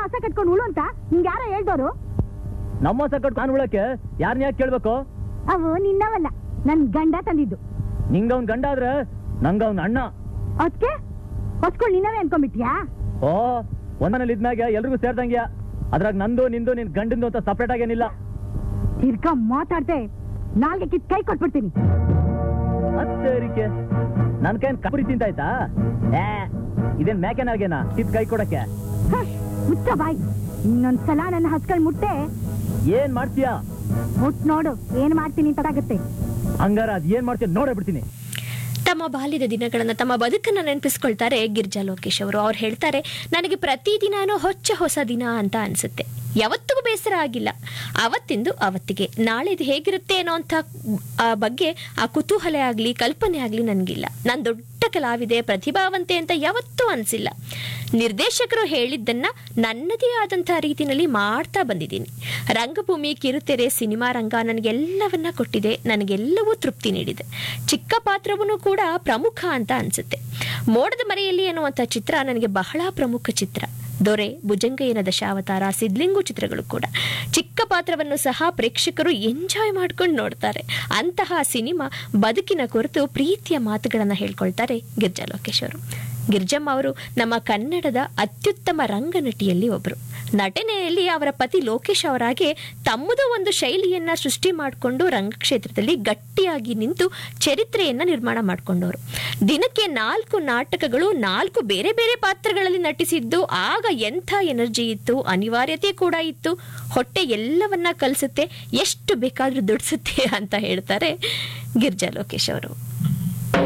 ಹಸ ಕಟ್ಕೊಂಡು ಉಳು ಅಂತ ನಿಂಗೆ ಯಾರೋ ಹೇಳ್ದೋರು? ನಮ್ಮ ಹಸ ಕಟ್ ನಾನು ಉಳಕ್ಕೆ ಯಾರನ್ನ ಯಾಕೆ ಕೇಳ್ಬೇಕು? ಅವು ನಿನ್ನವಲ್ಲ, ನನ್ ಗಂಡ ತಂದಿದ್ದು. ನಿಂಗ ಅವ್ನ್ ಗಂಡ ಆದ್ರೆ ನಂಗ ಅವ್ನ ಅಣ್ಣ. ಅದಕ್ಕೆ ಹೊಸ್ಕೊಂಡು ನಿನ್ನವೇ ಅನ್ಕೊಂಡ್ಬಿಟ್ಯಾ? ಓ, ಒಂದನಲ್ಲಿ ಇದ್ಮ್ಯಾಗ ಎಲ್ರಿಗೂ ಸೇರ್ದಂಗ್ಯ. ಅದ್ರಾಗ ನಂದು ನಿಂದು ನಿನ್ ಗಂಡಂದು ಅಂತ ಸಪ್ರೇಟ್ ಆಗೇನಿಲ್ಲ. ತಿರ್ಗಾ ಮಾತಾಡ್ದೆ ನಾಲ್ಗೆ ಕಿತ್ ಕೈ ಕೊಟ್ಬಿಡ್ತೀನಿ. ಅತ್ತೇರಿಕೆ ನನ್ ಕೈನ್ ಕಬರಿ ತಿಂತಾಯ್ತಾ? ಇದೇನ್ ಮೇಕೆನಾಗೇನಾ ಕಿತ್ ಕೈ ಕೊಡಕ್ಕೆ? ಮುಚ್ಚ ಬಾಯ್, ಇನ್ನೊಂದ್ಸಲ ನನ್ನ ಹಸ್ಕಲ್ ಮುಟ್ಟೆ ಏನ್ ಮಾಡ್ತೀಯ? ಮುಟ್ ನೋಡು ಏನ್ ಮಾಡ್ತೀನಿ ಅಂತ ಆಗುತ್ತೆ. ಹಂಗಾರ ಅದ್ ಏನ್ ಮಾಡ್ತೀಯ ನೋಡೇ ಬಿಡ್ತೀನಿ. ತಮ್ಮ ಬಾಲ್ಯದ ದಿನಗಳನ್ನ, ತಮ್ಮ ಬದುಕನ್ನ ನೆನಪಿಸ್ಕೊಳ್ತಾರೆ ಗಿರ್ಜಾ ಲೋಕೇಶ್ ಅವರು. ಅವ್ರು ಹೇಳ್ತಾರೆ, ನನಗೆ ಪ್ರತಿದಿನಾನೂ ಹೊಸ ದಿನ ಅಂತ ಅನ್ಸುತ್ತೆ. ಯಾವತ್ತಿಗೂ ಬೇಸರ ಆಗಿಲ್ಲ. ಅವತ್ತಿಂದು ಅವತ್ತಿಗೆ, ನಾಳೆದು ಹೇಗಿರುತ್ತೆ ಅನ್ನೋ ಅಂತ ಬಗ್ಗೆ ಆ ಕುತೂಹಲ ಆಗ್ಲಿ ಕಲ್ಪನೆ ಆಗ್ಲಿ ನನ್ಗಿಲ್ಲ. ನಾನು ದೊಡ್ಡ ಕಲಾವಿದೆ, ಪ್ರತಿಭಾವಂತೆ ಅಂತ ಯಾವತ್ತೂ ಅನ್ಸಿಲ್ಲ. ನಿರ್ದೇಶಕರು ಹೇಳಿದ್ದನ್ನ ನನ್ನದೇ ಆದಂತಹ ರೀತಿಯಲ್ಲಿ ಮಾಡ್ತಾ ಬಂದಿದ್ದೀನಿ. ರಂಗಭೂಮಿ, ಕಿರುತೆರೆ, ಸಿನಿಮಾ ರಂಗ ನನಗೆಲ್ಲವನ್ನ ಕೊಟ್ಟಿದೆ. ನನಗೆಲ್ಲವೂ ತೃಪ್ತಿ ನೀಡಿದೆ. ಚಿಕ್ಕ ಪಾತ್ರವೂ ಕೂಡ ಪ್ರಮುಖ ಅಂತ ಅನ್ಸುತ್ತೆ. ಮೋಡದ ಮರೆಯಲ್ಲಿ ಅನ್ನುವಂಥ ಚಿತ್ರ ನನಗೆ ಬಹಳ ಪ್ರಮುಖ ಚಿತ್ರ. ದೊರೆ, ಭುಜಂಗಯ್ಯನ ದಶಾವತಾರ, ಸಿದ್ಲಿಂಗು ಚಿತ್ರಗಳು ಕೂಡ ಚಿಕ್ಕ ಪಾತ್ರವನ್ನು ಸಹ ಪ್ರೇಕ್ಷಕರು ಎಂಜಾಯ್ ಮಾಡ್ಕೊಂಡು ನೋಡ್ತಾರೆ. ಅಂತಹ ಸಿನಿಮಾ ಬದುಕಿನ ಕುರಿತು ಪ್ರೀತಿಯ ಮಾತುಗಳನ್ನ ಹೇಳ್ಕೊಳ್ತಾರೆ ಗಿರ್ಜಾ ಲೋಕೇಶ್ ಅವರು. ಗಿರ್ಜಮ್ಮ ಅವರು ನಮ್ಮ ಕನ್ನಡದ ಅತ್ಯುತ್ತಮ ರಂಗನಟಿಯಲ್ಲಿ ಒಬ್ಬರು. ನಟನೆಯಲ್ಲಿ ಅವರ ಪತಿ ಲೋಕೇಶ್ ಅವರಾಗೆ ತಮ್ಮದು ಒಂದು ಶೈಲಿಯನ್ನ ಸೃಷ್ಟಿ ಮಾಡಿಕೊಂಡು ರಂಗಕ್ಷೇತ್ರದಲ್ಲಿ ಗಟ್ಟಿಯಾಗಿ ನಿಂತು ಚರಿತ್ರೆಯನ್ನ ನಿರ್ಮಾಣ ಮಾಡಿಕೊಂಡವರು. ದಿನಕ್ಕೆ 4 ನಾಟಕಗಳು, 4 ಬೇರೆ ಬೇರೆ ಪಾತ್ರಗಳಲ್ಲಿ ನಟಿಸಿದ್ದು. ಆಗ ಎಂಥ ಎನರ್ಜಿ ಇತ್ತು, ಅನಿವಾರ್ಯತೆ ಕೂಡ ಇತ್ತು. ಹೊಟ್ಟೆ ಎಲ್ಲವನ್ನ ಕಲಿಸುತ್ತೆ, ಎಷ್ಟು ಬೇಕಾದ್ರೂ ದುಡಿಸುತ್ತೆ ಅಂತ ಹೇಳ್ತಾರೆ ಗಿರ್ಜಾ ಲೋಕೇಶ್ ಅವರು.